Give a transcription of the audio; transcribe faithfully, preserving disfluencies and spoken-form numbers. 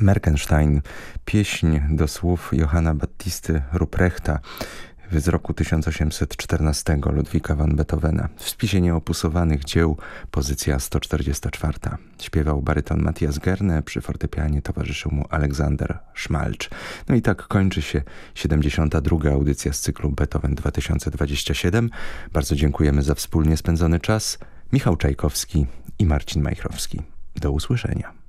Merkenstein, pieśń do słów Johanna Battisty Ruprechta z roku tysiąc osiemset czternastego Ludwika van Beethovena. W spisie nieopusowanych dzieł pozycja sto czterdziesta czwarta. Śpiewał baryton Matthias Gerne, przy fortepianie towarzyszył mu Aleksander Szmalcz. No i tak kończy się siedemdziesiąta druga audycja z cyklu Beethoven dwa tysiące dwadzieścia siedem. Bardzo dziękujemy za wspólnie spędzony czas. Michał Czajkowski i Marcin Majchrowski. Do usłyszenia.